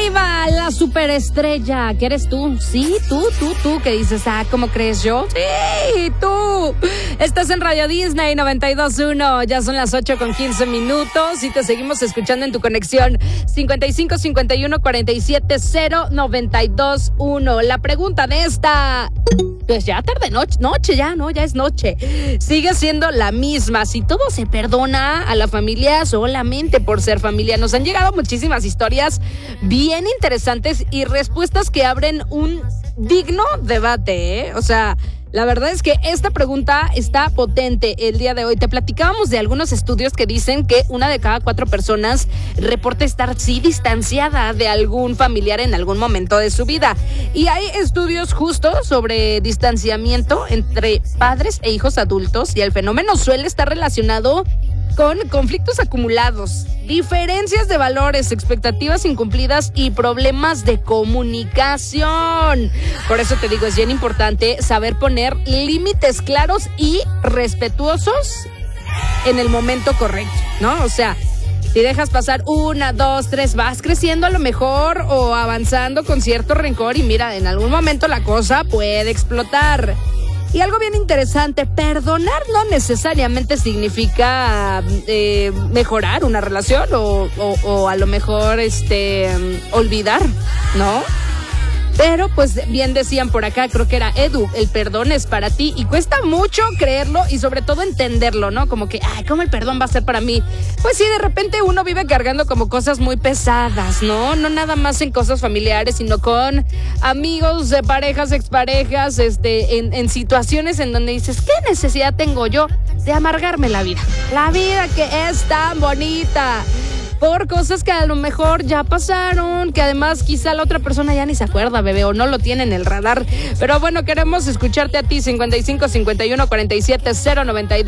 arriba la superestrella, que eres tú, sí, tú, que dices, ¿cómo crees yo? Sí, tú. Estás en Radio Disney 92.1, ya son las 8:15 y te seguimos escuchando en tu conexión 55 51 47 092.1. La pregunta de esta, pues ya tarde, noche ya, ¿no? Ya es noche. Sigue siendo la misma. Si todo se perdona a la familia solamente por ser familia. Nos han llegado muchísimas historias bien interesantes y respuestas que abren un digno debate, ¿eh? O sea, la verdad es que esta pregunta está potente el día de hoy. Te platicábamos de algunos estudios que dicen que 1 de cada 4 personas reporta estar distanciada de algún familiar en algún momento de su vida. Y hay estudios justo sobre distanciamiento entre padres e hijos adultos y el fenómeno suele estar relacionado con conflictos acumulados, diferencias de valores, expectativas incumplidas y problemas de comunicación. Por eso te digo, es bien importante saber poner límites claros y respetuosos en el momento correcto, ¿no? O sea, si dejas pasar 1, 2, 3, vas creciendo a lo mejor o avanzando con cierto rencor y mira, en algún momento la cosa puede explotar. Y algo bien interesante, perdonar no necesariamente significa mejorar una relación o a lo mejor olvidar, ¿no? Pero pues bien decían por acá, creo que era Edu, el perdón es para ti y cuesta mucho creerlo y sobre todo entenderlo, ¿no? Como que, ¿cómo el perdón va a ser para mí? Pues sí, de repente uno vive cargando como cosas muy pesadas, ¿no? No nada más en cosas familiares, sino con amigos, de parejas, exparejas, en situaciones en donde dices, ¿qué necesidad tengo yo de amargarme la vida? La vida que es tan bonita. Por cosas que a lo mejor ya pasaron, que además quizá la otra persona ya ni se acuerda, bebé, o no lo tiene en el radar. Pero bueno, queremos escucharte a ti, 55 51 47 092.